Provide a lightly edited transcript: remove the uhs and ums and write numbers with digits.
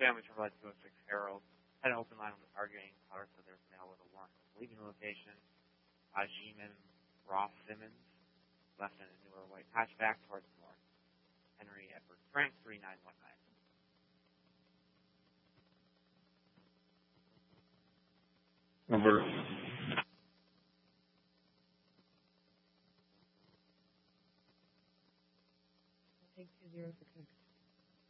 families from 206 Harold had an open line with arguing cars, so there's now with a warrant. Leaving the location, Jimin Ross Simmons left in a newer white hatchback towards the north. Henry Edward Frank, 3919. Over. Take 2066.